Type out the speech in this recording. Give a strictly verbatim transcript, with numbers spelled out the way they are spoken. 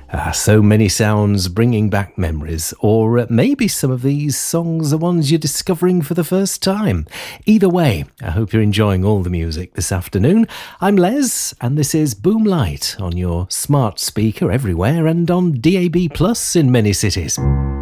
Ah, so many sounds bringing back memories, or uh, maybe some of these songs are ones you're discovering for the first time. Either way, I hope you're enjoying all the music this afternoon. I'm Les, and this is Boom Light on your smart speaker everywhere and on D A B Plus in many cities.